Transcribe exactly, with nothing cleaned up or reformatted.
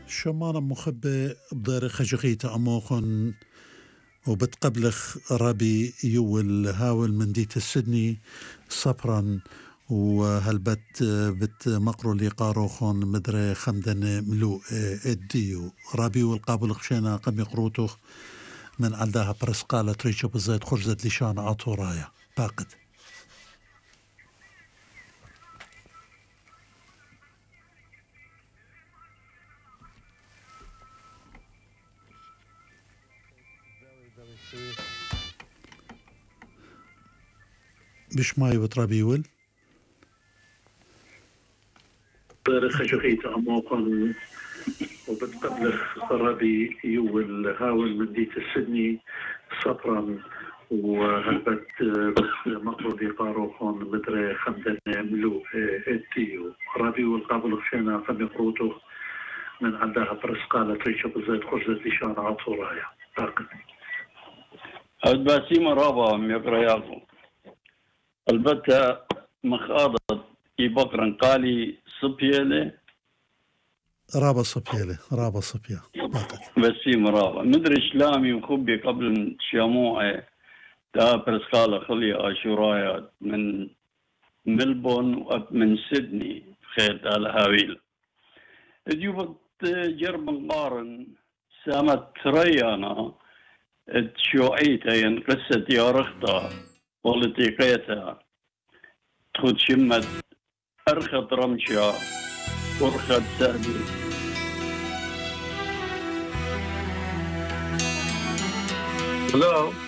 شمانا مخبي بضير خجغيتا أموخن وبتقبلخ ربي يول هاول من ديت السدني صبرا وهلبت بت مقرو لي قاروخون مدري خمدن ملو اديو ربي والقابل خشينا قم يقروتوخ من عندها برسقالة ريشة بزيت خرجت لشان عطورايا باقد بش ماي بترابيول خشخيت عموقا وبتقبلخ ربي يول هاول من ديت السدني صبرا وهلبت مقرودي قاروخون مدري خمدن ملو اتيو ربي والقابل خشينا قم يقروتو من عندها برسقالة ريشة بزيت خرجت لشان عطورايا باقد الباسيمة رابا ميقرا يافو البتة مخاضة بقرا قالي صبيلة رابا صبيلة رابا صبيا باقد بسيمة رابا مدري شلامي وخبي قبل شاموعي دا برسقالة خلي آشورايا من ملبون ومن سيدني خير على هاويل ديوبت جرب قارن سامت ريانا تشوعيتا ين قصة يا رخطة ولتقيتها تخد شمت أرخط رمشا ورخط سهدي Hello.